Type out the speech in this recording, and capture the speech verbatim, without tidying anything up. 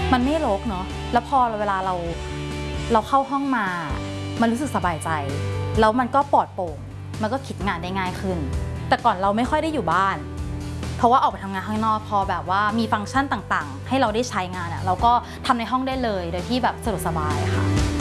มันไม่รกเนาะแล้วพอเวลาเราเราเข้าห้องมามันรู้สึกสบายใจแล้วมันก็ปลอดโปร่งมันก็คิดงานได้ง่ายขึ้นแต่ก่อนเราไม่ค่อยได้อยู่บ้านเพราะว่าออกไปทำงานข้างนอกพอแบบว่ามีฟังก์ชันต่างๆให้เราได้ใช้งานอะเราก็ทำในห้องได้เลยโดยที่แบบสะดวกสบายค่ะ